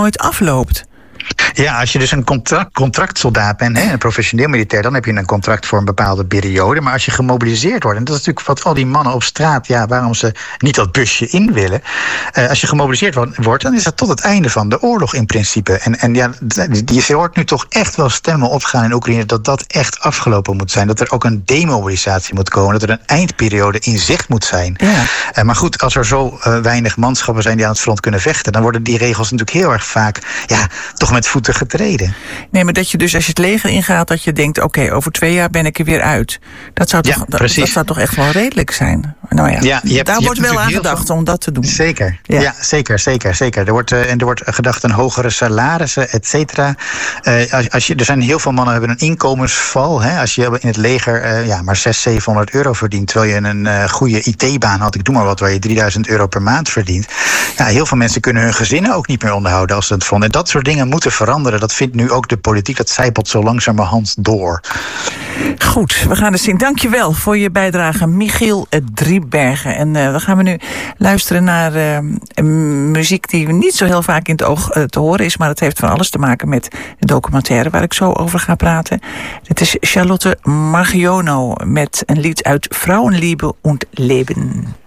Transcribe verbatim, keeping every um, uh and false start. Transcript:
nooit afloopt. Ja, als je dus een contract, contractsoldaat bent, hè, een professioneel militair, dan heb je een contract voor een bepaalde periode. Maar als je gemobiliseerd wordt, en dat is natuurlijk wat al die mannen op straat, ja, waarom ze niet dat busje in willen. Uh, als je gemobiliseerd wordt, dan is dat tot het einde van de oorlog in principe. En, en ja, je hoort nu toch echt wel stemmen opgaan in Oekraïne dat dat echt afgelopen moet zijn. Dat er ook een demobilisatie moet komen, dat er een eindperiode in zicht moet zijn. Ja. Uh, maar goed, als er zo uh, weinig manschappen zijn die aan het front kunnen vechten, dan worden die regels natuurlijk heel erg vaak, ja, toch met voeten getreden. Nee, maar dat je dus als je het leger ingaat, dat je denkt, oké, okay, over twee jaar ben ik er weer uit. Dat zou toch, ja, dat, dat zou toch echt wel redelijk zijn. Nou ja, ja je hebt, daar je wordt wel aan gedacht van, om dat te doen. Zeker, ja, ja zeker, zeker, zeker. Er wordt, uh, en er wordt gedacht aan hogere salarissen, et cetera. Uh, als, als je, er zijn heel veel mannen hebben een inkomensval. Hè? Als je in het leger uh, ja, maar zeshonderd, zevenhonderd euro verdient, terwijl je een uh, goede I T-baan had, ik doe maar wat, waar je drieduizend euro per maand verdient. Ja, heel veel mensen kunnen hun gezinnen ook niet meer onderhouden als ze het vonden. En dat soort dingen moeten veranderen. Dat vindt nu ook de politiek. Dat zijpelt zo langzamerhand door. Goed, we gaan het zien. Dank je wel voor je bijdrage, Michiel Driebergen. En uh, dan gaan we nu luisteren naar uh, muziek die niet zo heel vaak in het oog uh, te horen is, maar het heeft van alles te maken met de documentaire waar ik zo over ga praten. Het is Charlotte Margiono met een lied uit Frauenliebe und Leben.